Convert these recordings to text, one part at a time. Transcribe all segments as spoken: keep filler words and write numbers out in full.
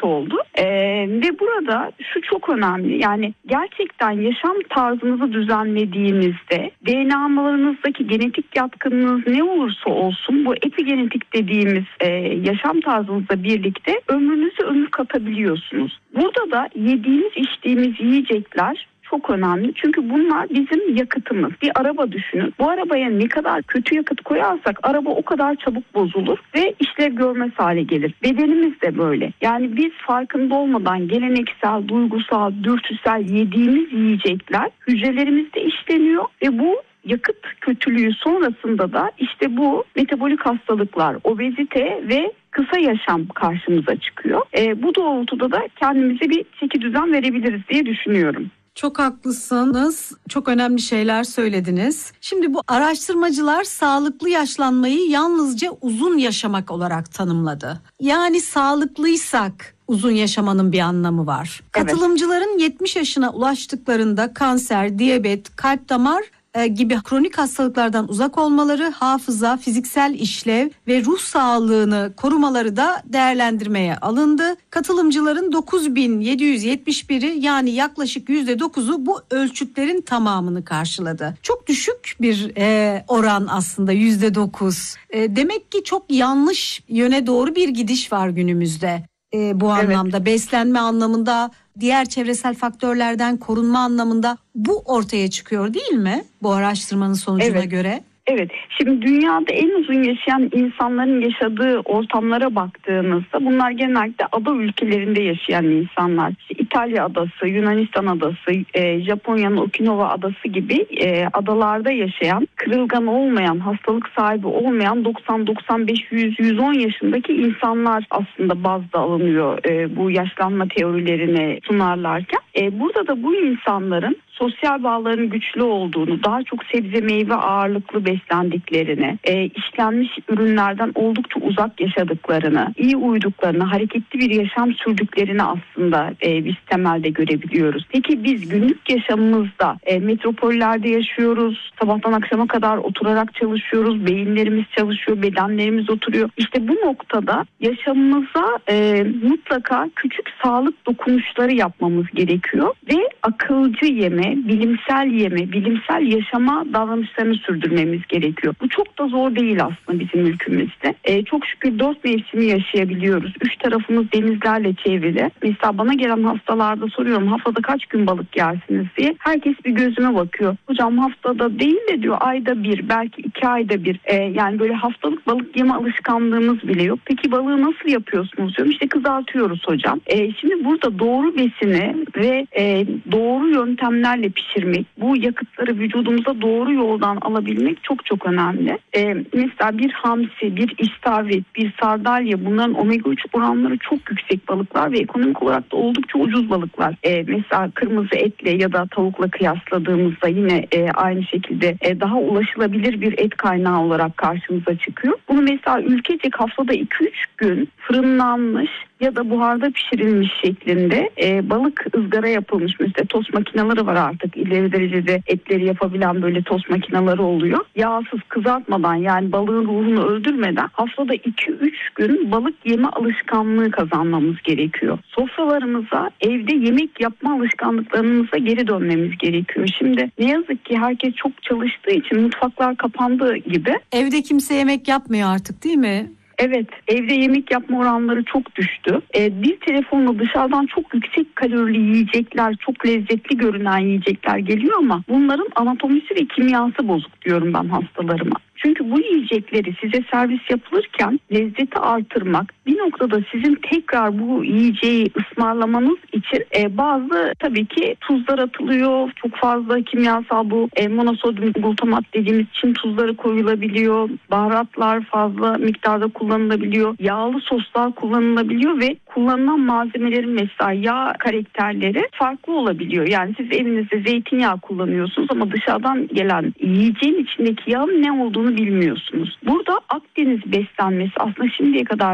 oldu. Ee, ve burada şu çok önemli. Yani gerçekten yaşam tarzınızı düzenlediğinizde D N A'larınızdaki genetik yatkınlığınız ne olursa olsun bu epigenetik dediğimiz e, yaşam tarzınızla birlikte ömrünüzü ömür katabiliyorsunuz. Burada da yediğimiz içtiğimiz yiyecekler çok önemli. Çünkü bunlar bizim yakıtımız. Bir araba düşünün. Bu arabaya ne kadar kötü yakıt koyarsak araba o kadar çabuk bozulur ve işlev görmez hale gelir. Bedenimiz de böyle. Yani biz farkında olmadan geleneksel, duygusal, dürtüsel yediğimiz yiyecekler hücrelerimizde işleniyor ve bu yakıt kötülüğü sonrasında da işte bu metabolik hastalıklar, obezite ve kısa yaşam karşımıza çıkıyor. E, bu doğrultuda da kendimize bir çeki düzen verebiliriz diye düşünüyorum. Çok haklısınız. Çok önemli şeyler söylediniz. Şimdi bu araştırmacılar sağlıklı yaşlanmayı yalnızca uzun yaşamak olarak tanımladı. Yani sağlıklıysak uzun yaşamanın bir anlamı var. Evet. Katılımcıların yetmiş yaşına ulaştıklarında kanser, diyabet, kalp damar gibi kronik hastalıklardan uzak olmaları, hafıza, fiziksel işlev ve ruh sağlığını korumaları da değerlendirmeye alındı. Katılımcıların dokuz bin yedi yüz yetmiş biri yani yaklaşık yüzde dokuzu bu ölçütlerin tamamını karşıladı. Çok düşük bir e, oran aslında yüzde dokuz. E, demek ki çok yanlış yöne doğru bir gidiş var günümüzde. E, bu anlamda evet. Beslenme anlamında, diğer çevresel faktörlerden korunma anlamında bu ortaya çıkıyor değil mi? Bu araştırmanın sonucuna evet. göre. Evet. Şimdi dünyada en uzun yaşayan insanların yaşadığı ortamlara baktığımızda bunlar genellikle ada ülkelerinde yaşayan insanlar. İşte İtalya adası, Yunanistan adası, e, Japonya'nın Okinawa adası gibi e, adalarda yaşayan, kırılgan olmayan, hastalık sahibi olmayan doksan doksan beş yüz yüz on yaşındaki insanlar aslında bazda alınıyor e, bu yaşlanma teorilerini sunarlarken. E, burada da bu insanların sosyal bağların güçlü olduğunu, daha çok sebze meyve ağırlıklı beslendiklerini, e, işlenmiş ürünlerden oldukça uzak yaşadıklarını, iyi uyuduklarını, hareketli bir yaşam sürdüklerini aslında e, biz temelde görebiliyoruz. Peki biz günlük yaşamımızda e, metropollerde yaşıyoruz, sabahtan akşama kadar oturarak çalışıyoruz, beyinlerimiz çalışıyor, bedenlerimiz oturuyor. İşte bu noktada yaşamımıza e, mutlaka küçük sağlık dokunuşları yapmamız gerekiyor ve akılcı yeme, bilimsel yeme, bilimsel yaşama davranışlarını sürdürmemiz gerekiyor. Bu çok da zor değil aslında bizim ülkemizde. Ee, çok şükür dört mevsimi yaşayabiliyoruz. Üç tarafımız denizlerle çevrili. Mesela bana gelen hastalarda soruyorum haftada kaç gün balık yersiniz diye. Herkes bir gözüme bakıyor. Hocam haftada değil de diyor ayda bir, belki iki ayda bir. Ee, yani böyle haftalık balık yeme alışkanlığımız bile yok. Peki balığı nasıl yapıyorsunuz diyorum. İşte kızartıyoruz hocam. Ee, şimdi burada doğru besini ve e, doğru yöntemler pişirmek, bu yakıtları vücudumuza doğru yoldan alabilmek çok çok önemli. Ee, mesela bir hamsi, bir istavrit, bir sardalya bunların omega üç oranları çok yüksek balıklar ve ekonomik olarak da oldukça ucuz balıklar. Ee, mesela kırmızı etle ya da tavukla kıyasladığımızda yine e, aynı şekilde e, daha ulaşılabilir bir et kaynağı olarak karşımıza çıkıyor. Bunu mesela ülkecek haftada iki üç gün fırınlanmış ya da buharda pişirilmiş şeklinde e, balık ızgara yapılmış, mesela tost makineleri var artık, ileri derecede etleri yapabilen böyle tost makineleri oluyor. Yağsız, kızartmadan, yani balığın ruhunu öldürmeden haftada iki üç gün balık yeme alışkanlığı kazanmamız gerekiyor. Sofralarımıza, evde yemek yapma alışkanlıklarımıza geri dönmemiz gerekiyor. Şimdi ne yazık ki herkes çok çalıştığı için mutfaklar kapandığı gibi. Evde kimse yemek yapmıyor artık değil mi? Evet, evde yemek yapma oranları çok düştü. Ee, bir telefonla dışarıdan çok yüksek kalorili yiyecekler, çok lezzetli görünen yiyecekler geliyor ama bunların anatomisi ve kimyası bozuk diyorum ben hastalarıma. Çünkü bu yiyecekleri size servis yapılırken lezzeti artırmak, bir noktada sizin tekrar bu yiyeceği ısmarlamanız için e, bazı tabii ki tuzlar atılıyor. Çok fazla kimyasal bu e, monosodyum glutamat dediğimiz Çin tuzları koyulabiliyor. Baharatlar fazla miktarda kullanılabiliyor. Yağlı soslar kullanılabiliyor ve kullanılan malzemelerin mesela yağ karakterleri farklı olabiliyor. Yani siz evinizde zeytinyağı kullanıyorsunuz ama dışarıdan gelen yiyeceğin içindeki yağın ne olduğunu bilmiyorsunuz. Burada Akdeniz beslenmesi aslında şimdiye kadar e,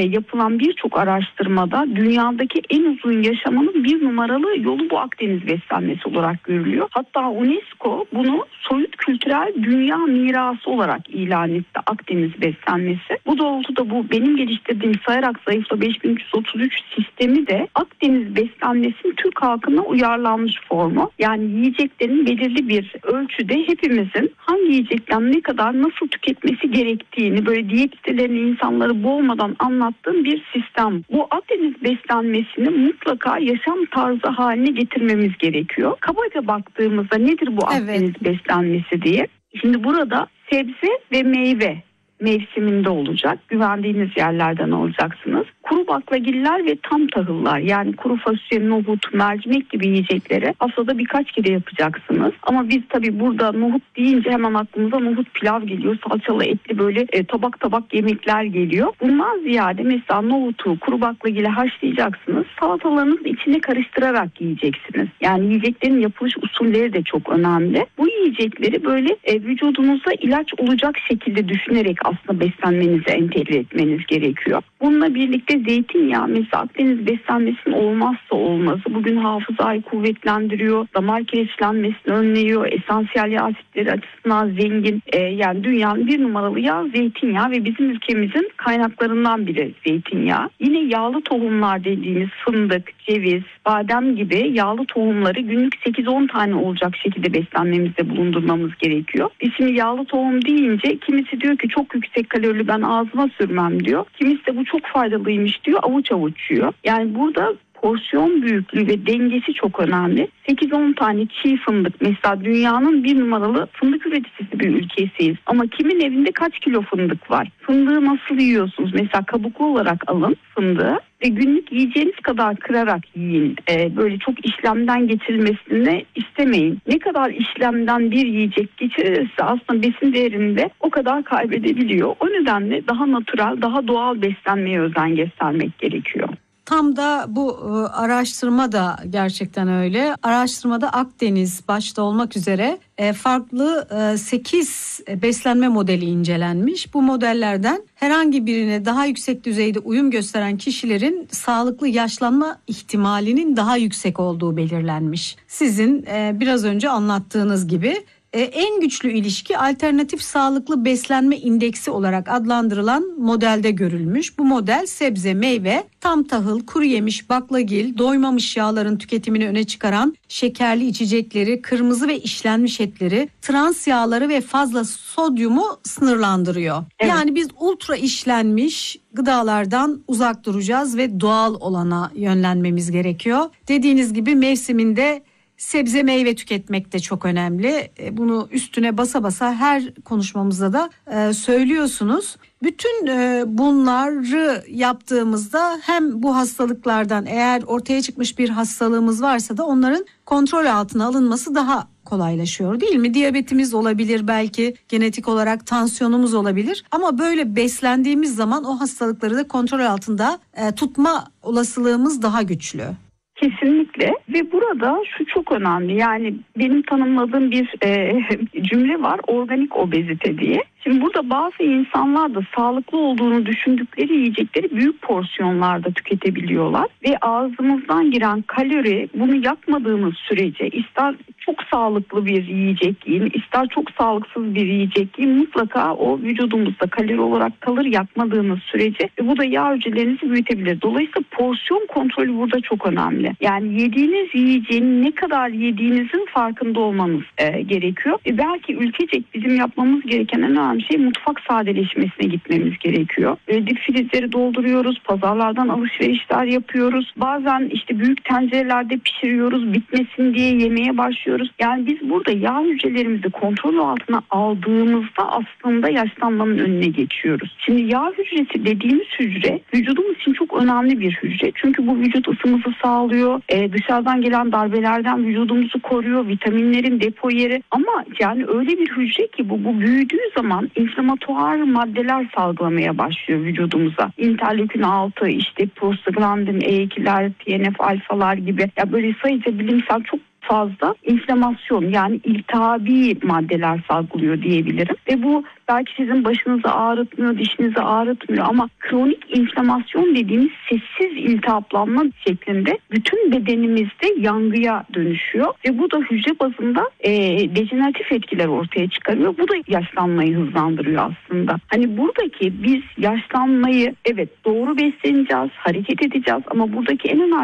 yapılan birçok araştırmada dünyadaki en uzun yaşamanın bir numaralı yolu bu Akdeniz beslenmesi olarak görülüyor. Hatta UNESCO bunu soyut kültürel dünya mirası olarak ilan etti, Akdeniz beslenmesi. Bu doğrultuda bu benim geliştirdiğim Sayarak Zayıfla beş bin üç yüz otuz üç sistemi de Akdeniz beslenmesinin Türk halkına uyarlanmış formu. Yani yiyeceklerin belirli bir ölçüde hepimizin hangi yiyecekten ne kadar nasıl tüketmesi gerektiğini böyle diyet sitelerine insanları boğmadan anlattığım bir sistem. Bu Akdeniz beslenmesini mutlaka yaşam tarzı haline getirmemiz gerekiyor. Kabaca baktığımızda nedir bu Akdeniz evet. beslenmesi diye? Şimdi burada sebze ve meyve mevsiminde olacak. Güvendiğiniz yerlerden alacaksınız. Kuru baklagiller ve tam tahıllar, yani kuru fasulye, nohut, mercimek gibi yiyecekleri haftada birkaç kere yapacaksınız. Ama biz tabii burada nohut deyince hemen aklımıza nohut pilav geliyor. Salçalı etli böyle e, tabak tabak yemekler geliyor. Bundan ziyade mesela nohutu, kuru baklagili haşlayacaksınız. Salatalarınızın içine karıştırarak yiyeceksiniz. Yani yiyeceklerin yapılış usulleri de çok önemli. Bu yiyecekleri böyle e, vücudunuza ilaç olacak şekilde düşünerek aslında beslenmenizi entegre etmeniz gerekiyor. Bununla birlikte zeytinyağı mesela Akdeniz beslenmesinin olmazsa olmazı. Bugün hafızayı kuvvetlendiriyor, damar kireçlenmesini önlüyor, esansiyel yağ asitleri açısından zengin. Ee, yani dünyanın bir numaralı yağı zeytinyağı ve bizim ülkemizin kaynaklarından biri zeytinyağı. Yine yağlı tohumlar dediğimiz fındık, ceviz, badem gibi yağlı tohumları günlük sekiz on tane olacak şekilde beslenmemizde bulundurmamız gerekiyor. Biz şimdi yağlı tohum deyince kimisi diyor ki çok yüksek kalorili, ben ağzıma sürmem diyor. Kimisi de bu çok faydalıymış diyor, avuç avuç yiyor. Yani burada porsiyon büyüklüğü ve dengesi çok önemli. sekiz on tane çiğ fındık, mesela dünyanın bir numaralı fındık üreticisi bir ülkesiyiz. Ama kimin evinde kaç kilo fındık var? Fındığı nasıl yiyorsunuz? Mesela kabuklu olarak alın fındığı ve günlük yiyeceğiniz kadar kırarak yiyin. Ee, böyle çok işlemden geçirilmesini istemeyin. Ne kadar işlemden bir yiyecek geçirirse aslında besin değerinde o kadar kaybedebiliyor. O nedenle daha natürel, daha doğal beslenmeye özen göstermek gerekiyor. Tam da bu e, araştırma da gerçekten öyle. Araştırmada Akdeniz başta olmak üzere e, farklı e, sekiz beslenme modeli incelenmiş. Bu modellerden herhangi birine daha yüksek düzeyde uyum gösteren kişilerin sağlıklı yaşlanma ihtimalinin daha yüksek olduğu belirlenmiş. Sizin e, biraz önce anlattığınız gibi. En güçlü ilişki alternatif sağlıklı beslenme indeksi olarak adlandırılan modelde görülmüş. Bu model sebze, meyve, tam tahıl, kuru yemiş, baklagil, doymamış yağların tüketimini öne çıkaran şekerli içecekleri, kırmızı ve işlenmiş etleri, trans yağları ve fazla sodyumu sınırlandırıyor. Evet. Yani biz ultra işlenmiş gıdalardan uzak duracağız ve doğal olana yönlenmemiz gerekiyor. Dediğiniz gibi mevsiminde sebze meyve tüketmek de çok önemli. Bunu üstüne basa basa her konuşmamızda da e, söylüyorsunuz. Bütün e, bunları yaptığımızda hem bu hastalıklardan, eğer ortaya çıkmış bir hastalığımız varsa da onların kontrol altına alınması daha kolaylaşıyor, değil mi? Diyabetimiz olabilir, belki genetik olarak tansiyonumuz olabilir. Ama böyle beslendiğimiz zaman o hastalıkları da kontrol altında e, tutma olasılığımız daha güçlü. Kesinlikle ve burada şu çok önemli, yani benim tanımladığım bir e, cümle var, organik obezite diye. Şimdi burada bazı insanlar da sağlıklı olduğunu düşündükleri yiyecekleri büyük porsiyonlarda tüketebiliyorlar ve ağzımızdan giren kalori, bunu yakmadığımız sürece ister çok sağlıklı bir yiyecek yiyin, ister çok sağlıksız bir yiyecek yiyin, mutlaka o vücudumuzda kalori olarak kalır yakmadığınız sürece ve bu da yağ hücrelerinizi büyütebilir. Dolayısıyla porsiyon kontrolü burada çok önemli. Yani yediğiniz yiyeceğin ne kadar yediğinizin farkında olmanız e, gerekiyor. E, belki ülkecek bizim yapmamız gereken en önemli şey mutfak sadeleşmesine gitmemiz gerekiyor. E, dip filizleri dolduruyoruz, pazarlardan alışverişler yapıyoruz. Bazen işte büyük tencerelerde pişiriyoruz, bitmesin diye yemeye başlıyoruz. Yani biz burada yağ hücrelerimizi kontrol altına aldığımızda aslında yaşlanmanın önüne geçiyoruz. Şimdi yağ hücresi dediğimiz hücre vücudumuz için çok önemli bir hücre. Çünkü bu vücut ısımızı sağlıyor, e, dışarıdan gelen darbelerden vücudumuzu koruyor, vitaminlerin depo yeri. Ama yani öyle bir hücre ki bu, bu büyüdüğü zaman inflamatuar maddeler salgılamaya başlıyor vücudumuza. İnterleukin altı, işte prostaglandin, E ikiler, T N F alfalar gibi, ya böyle sayıca bilimsel çok fazla inflamasyon yani iltihabi maddeler salgılıyor diyebilirim. Ve bu belki sizin başınızı ağrıtmıyor, dişinizi ağrıtmıyor ama kronik inflamasyon dediğimiz sessiz iltihaplanma şeklinde bütün bedenimizde yangıya dönüşüyor ve bu da hücre bazında e, dejeneratif etkiler ortaya çıkarıyor. Bu da yaşlanmayı hızlandırıyor aslında. Hani buradaki biz yaşlanmayı evet doğru besleneceğiz, hareket edeceğiz ama buradaki en önemli